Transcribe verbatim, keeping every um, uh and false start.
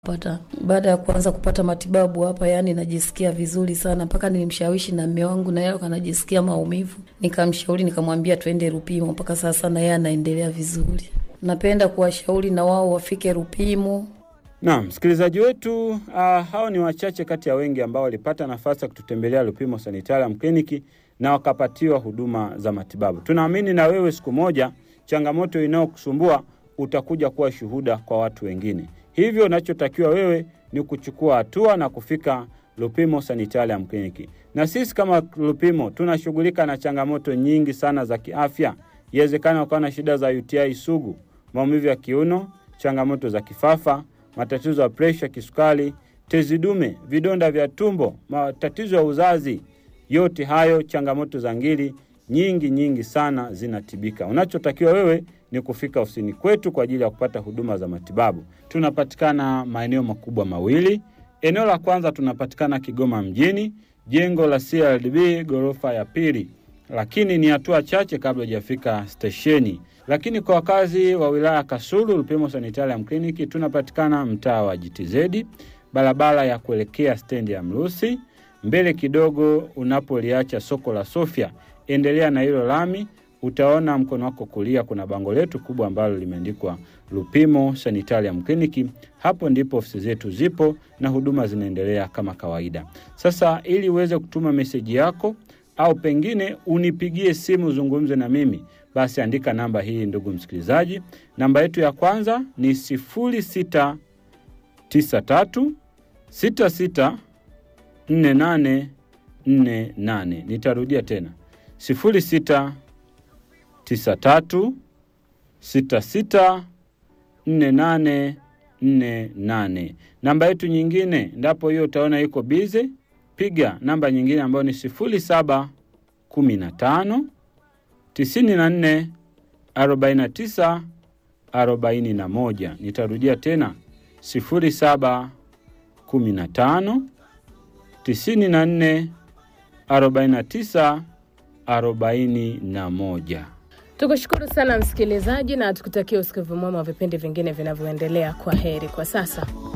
Pata baada ya kuanza kupata matibabu hapa, yani najisikia vizuri sana, mpaka nilimshawishi na mume wangu na yeye anajisikia maumivu, nikamshauri nikamwambia twende Lupimo, mpaka sasa na yeye anaendelea vizuri. Napenda kuwashauri na wao wafike Lupimo. Naam, msikilizaji wetu, uh, hao ni wachache kati ya wengi ambao walipata nafasi ya kututembelea Lupimo Sanitarium Clinic na wakapatiwa huduma za matibabu. Tunaamini na wewe siku moja changamoto inayokusumbua utakuja kuwa shuhuda kwa watu wengine. Hivyo unachotakiwa wewe ni kuchukua hatua na kufika Lupimo Sanitarium Clinic. Na sisi kama Lupimo tunashughulika na changamoto nyingi sana za kiafya. Inawezekana ukawa na shida za U T I sugu, maumivu ya kiuno, changamoto za kifafa, matatizo ya presha, kisukari, tezi dume, vidonda vya tumbo, matatizo ya uzazi. Yote hayo changamoto za ngiri nyingi nyingi sana zinatibika. Unachotakiwa wewe ni kufika ofisini kwetu kwa ajili ya kupata huduma za matibabu. Tunapatikana maeneo makubwa mawili. Eneo la kwanza tunapatikana Kigoma mjini, jengo la C R D B ghorofa ya pili. Lakini ni hatua chache kabla hujafika stesheni. Lakini kwa wakazi wa wilaya Kasulu, Lupimo Sanitarium Clinic tunapatikana mtaa wa G T Z, barabara ya kuelekea stendi ya Mrusi. Mbele kidogo unapoliacha soko la Sofia, endelea na hilo lami, utaona mkono wako kulia kuna bango letu kubwa ambalo limeandikwa Lupimo Sanitarium Clinic. Hapo ndipo ofisi zetu zipo na huduma zinaendelea kama kawaida. Sasa ili uweze kutuma meseji yako au pengine unipigie simu zungumze na mimi, basi andika namba hii ndugu msikilizaji. Namba yetu ya kwanza ni sifuri sita tisa tatu sita sita nne nane nne nane. Nitarudia tena. sifuri sita tisa tatu sita sita nne nane nne nane. Namba yetu nyingine ndapo hiyo utaona iko busy, piga namba nyingine ambayo ni sifuri saba kumi na tano tisini na nne arobaini na tisa arobaini na moja. Nitarudia tena sifuri saba kumi na tano tisini na nne arobaini na tisa arobaini na moja. Tukushukuru sana msikilizaji na tukutakia usikivu mwema wa vipindi vingine vinavyoendelea. Kwa heri kwa sasa.